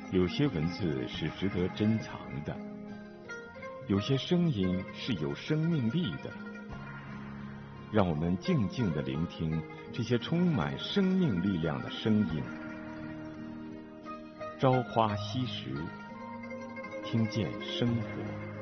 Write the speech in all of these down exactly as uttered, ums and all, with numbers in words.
有些文字是值得珍藏的，有些声音是有生命力的。让我们静静地聆听这些充满生命力量的声音。朝花夕拾，听见生活。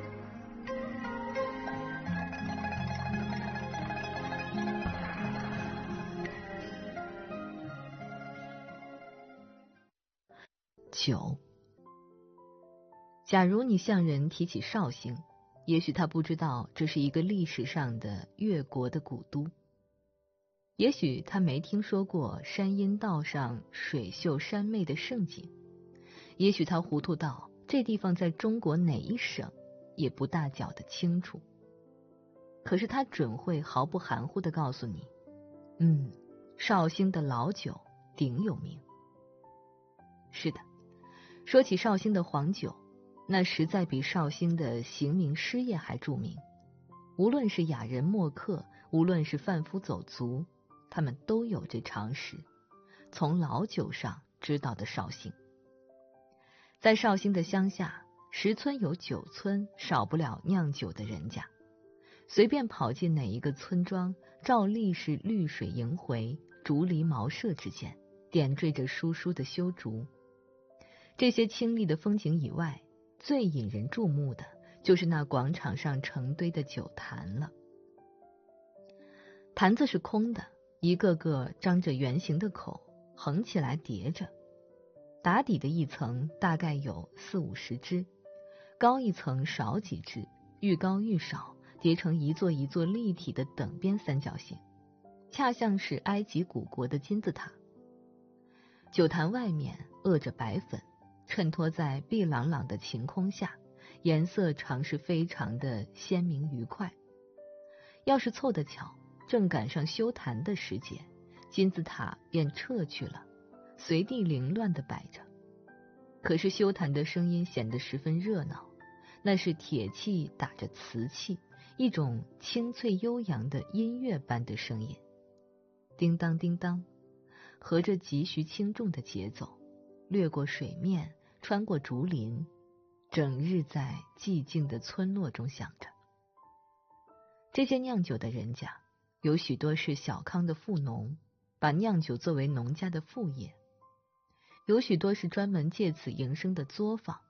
九。假如你向人提起绍兴，也许他不知道这是一个历史上的越国的古都，也许他没听说过山阴道上水秀山媚的盛景，也许他糊涂到这地方在中国哪一省也不大搅得清楚。可是他准会毫不含糊地告诉你，嗯，绍兴的老酒顶有名。是的，说起绍兴的黄酒，那实在比绍兴的刑名师业还著名。无论是雅人墨客，无论是贩夫走卒，他们都有这常识，从老酒上知道的绍兴。在绍兴的乡下，十村有九村少不了酿酒的人家，随便跑进哪一个村庄，照例是绿水迎回，竹篱茅舍之间，点缀着疏疏的修竹。这些清丽的风景以外，最引人注目的就是那广场上成堆的酒坛了。坛子是空的，一个个张着圆形的口，横起来叠着，打底的一层大概有四五十只，高一层少几只，愈高愈少，叠成一座一座立体的等边三角形，恰像是埃及古国的金字塔。酒坛外面沤着白粉，衬托在碧朗朗的晴空下，颜色常是非常的鲜明愉快。要是凑得巧，正赶上修坛的时节，金字塔便撤去了，随地凌乱地摆着。可是修坛的声音显得十分热闹，那是铁器打着瓷器，一种清脆悠扬的音乐般的声音，叮当叮当，合着急徐轻重的节奏，掠过水面，穿过竹林，整日在寂静的村落中响着。这些酿酒的人家，有许多是小康的富农，把酿酒作为农家的副业；有许多是专门借此营生的作坊，